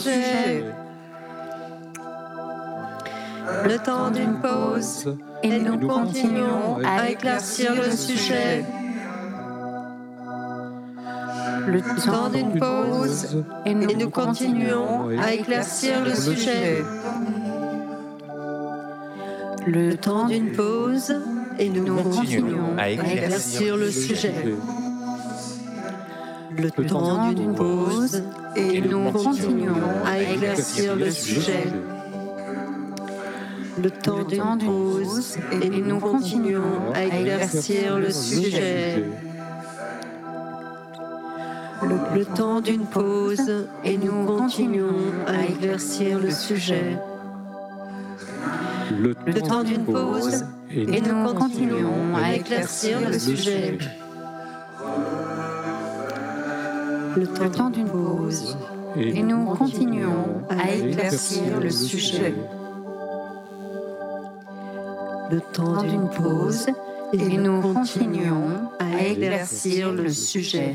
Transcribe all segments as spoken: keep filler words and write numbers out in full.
sujet. Le temps d'une pause, et nous continuons à éclaircir le sujet. Le temps d'une pause, et nous continuons à éclaircir le sujet. Le temps d'une pause, et nous continuons à éclaircir le sujet. Le temps d'une pause, et nous continuons à éclaircir le sujet. Le temps d'une pause, et nous continuons à éclaircir le sujet. Le, le temps d'une pause, et nous continuons à éclaircir le sujet. Le, le temps d'une pause, et nous continuons à éclaircir le sujet. Le temps d'une pause, et nous continuons à éclaircir le sujet. Le temps d'une pause, et nous continuons à éclaircir le sujet.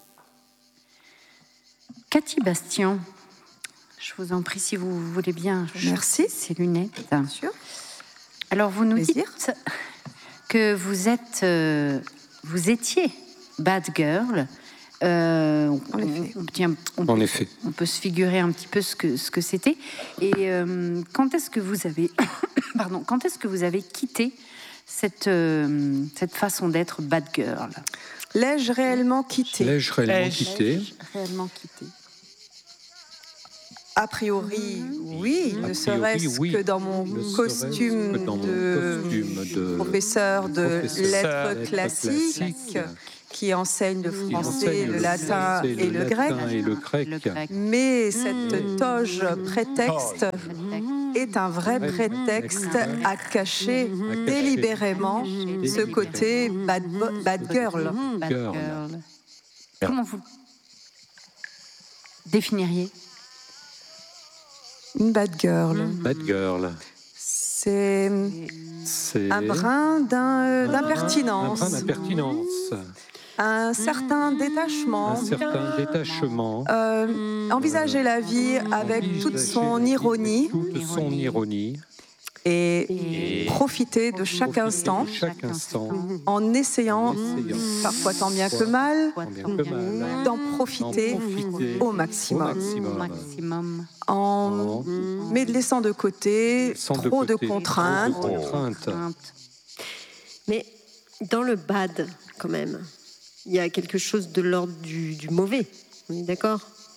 Cathy Bastien, je vous en prie, si vous voulez bien. Merci. Ces lunettes. Bien sûr. Alors, vous nous Plaisir. dites que vous êtes, euh, vous étiez bad girl. Euh, en effet. On, tiens, on, en peut, effet. on peut se figurer un petit peu ce que ce que c'était. Et euh, quand est-ce que vous avez, pardon, quand est-ce que vous avez quitté cette euh, cette façon d'être bad girl? L'ai-je réellement quitté? L'ai-je réellement quitté? L'ai-je réellement quitté? A priori, oui, A ne priori, serait-ce oui. que dans mon Ne costume, serait-ce que dans mon de, costume de professeur de professeur lettres lettres classiques, classiques, qui enseigne le qui français, enseigne le le latin français, et le le grec. latin et le grec. Le grec. Mais cette toge prétexte Prétexte. est un vrai Vrai prétexte prétexte. à cacher À cacher délibérément ce côté bad, bad girl. Bad Girl. girl. Comment vous définiriez? Une bad girl, Bad girl. c'est C'est un brin d'un- un d'impertinence, brin d'impertinence, un certain détachement, un certain détachement, euh, envisager la vie avec toute son ironie toute son ironie, et profiter de chaque instant de chaque instant, en essayant, essayant, parfois tant bien que mal, tant bien que mal, d'en profiter d'en profiter au au maximum, maximum, Maximum. en en mais laissant de côté sans trop de côté contraintes. trop de contraintes. Mais dans le bad, quand même, il y a quelque chose de l'ordre du, du mauvais. On est d'accord?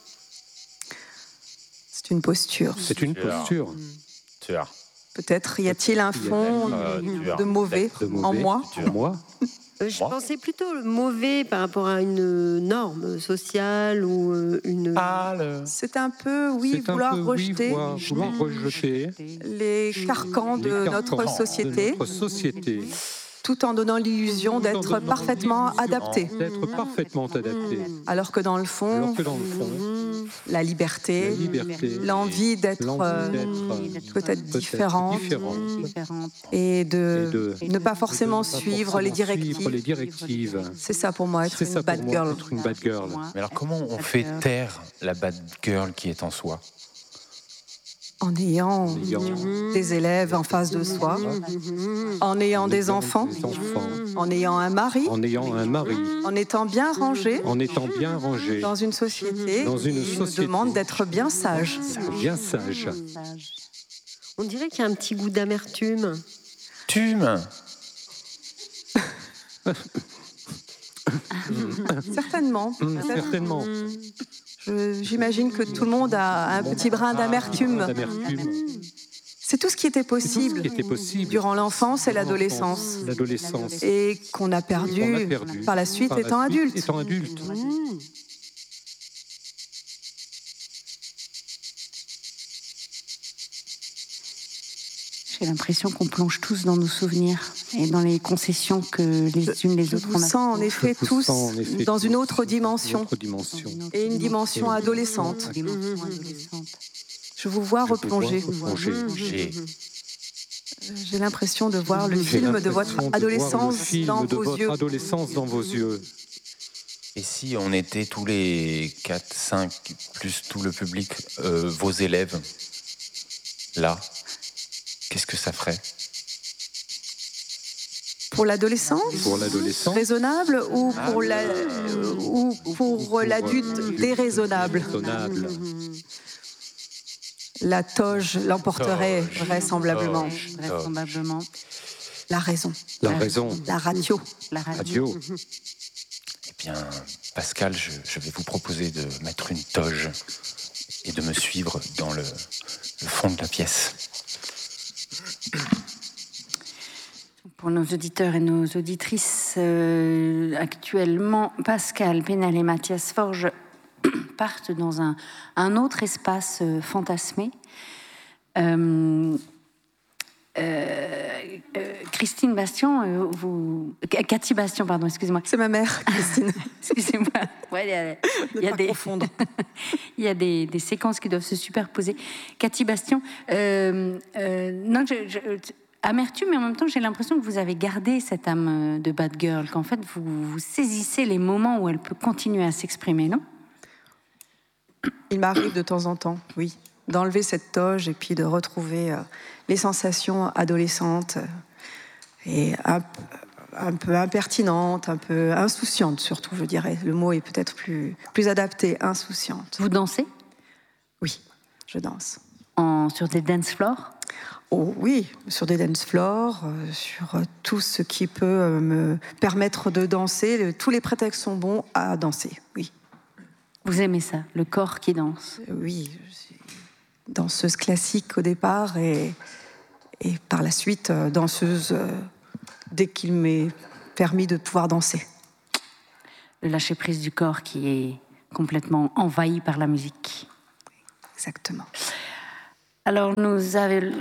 C'est une posture. C'est une posture. Tu as. Peut-être y a-t-il un fond Euh, tu as. de mauvais De en mauvais, moi. en moi. Euh, Je Moi pensais plutôt le mauvais par rapport à une norme sociale ou euh, une... Ah, le... C'est un peu, oui, C'est un vouloir peu, oui, rejeter vouloir, vouloir rejeter les carcans de les notre carcans société, de notre société, tout en donnant l'illusion tout en d'être donnant parfaitement l'illusion adapté. d'être parfaitement adapté. Alors que dans le fond, Alors que dans le fond, la liberté, la liberté, l'envie d'être l'envie euh, d'être peut-être différente différente Différente. et et de de ne pas forcément de pas suivre les forcément suivre directives. les directives. C'est ça pour moi, être C'est une ça bad pour moi, girl. être une bad girl. Mais alors, comment on fait taire la bad girl qui est en soi? En ayant En ayant des élèves en face de soi, en ayant des enfants, des enfants, en ayant un mari, en ayant un mari, en étant bien rangé en étant bien rangé, dans une société Dans une qui nous société. demande d'être bien sage. bien sage. On dirait qu'il y a un petit goût d'amertume. Tume. Certainement. Hum, Certainement. Je- J'imagine que tout le monde a un petit brin d'amertume. D'amertume. C'est tout ce qui était C'est tout ce possible qui était possible durant l'enfance et l'adolescence, l'adolescence. et qu'on a qu'on perdu a perdu par la suite par la étant suite adulte. étant adulte. J'ai l'impression qu'on plonge tous dans nos souvenirs et dans les concessions que les unes les Je autres vous on a. sens en effet Je vous tous sens en effet dans une tous autre dimension, Une autre dimension. et une dimension adolescente. Dimension adolescente. Je vous vois Je vous replonger. vois replonger. J'ai. J'ai l'impression de voir le J'ai film de l'impression votre de voir le adolescence film dans de vos votre yeux. adolescence dans vos yeux. Et si on était tous les quatre, cinq, plus tout le public, euh, vos élèves, là, qu'est-ce que ça ferait? Pour l'adolescent? Pour l'adolescent. Raisonnable ou pour la, euh, ou pour l'adulte déraisonnable? Raisonnable. La toge l'emporterait Toge. vraisemblablement. Toge. Vraisemblablement. La raison, La La raison. la ratio. La radio. Radio. Eh bien, Pascal, je, je vais vous proposer de mettre une toge et de me suivre dans le, le fond de la pièce. Pour nos auditeurs et nos auditrices, euh, actuellement, Pascal Penel et Mathias Forge partent dans un, un autre espace euh, fantasmé. Euh, euh, euh, Christine Bastien, euh, vous... Cathy Bastien, pardon, excusez-moi. C'est ma mère, Christine. Excusez-moi. Ouais, il y a, il y a pas des, confondre. il y a des, des séquences qui doivent se superposer. Cathy Bastien, euh, euh, non, je, je, amertume, mais en même temps, j'ai l'impression que vous avez gardé cette âme de bad girl, qu'en fait, vous, vous saisissez les moments où elle peut continuer à s'exprimer, non? Il m'arrive de temps en temps, oui, d'enlever cette toge et puis de retrouver euh, les sensations adolescentes euh, et un, un peu impertinentes, un peu insouciantes surtout, je dirais. Le mot est peut-être plus, plus adapté, insouciante. Vous dansez Oui, je danse. en, sur des dance floors? Oh oui, sur des dance floors, euh, sur euh, tout ce qui peut euh, me permettre de danser. Le- tous les prétextes sont bons à danser, oui. Vous aimez ça, le corps qui danse? Euh, Oui, je suis danseuse classique au départ et, et par la suite euh, danseuse euh, dès qu'il m'est permis de pouvoir danser. Le lâcher-prise du corps qui est complètement envahi par la musique. Exactement. Alors, nous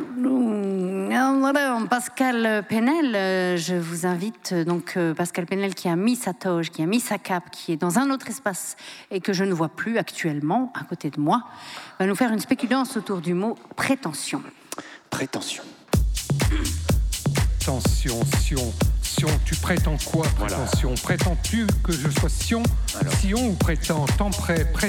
avons Pascal Penel. euh, Je vous invite, euh, donc euh, Pascal Penel qui a mis sa toge, qui a mis sa cape, qui est dans un autre espace et que je ne vois plus actuellement à côté de moi, va nous faire une spéculance autour du mot prétention. Prétention. Tension, sion, sion, tu prétends quoi, prétention? Prétends-tu que je sois sion, Alors. sion ou prétends, temps prêt,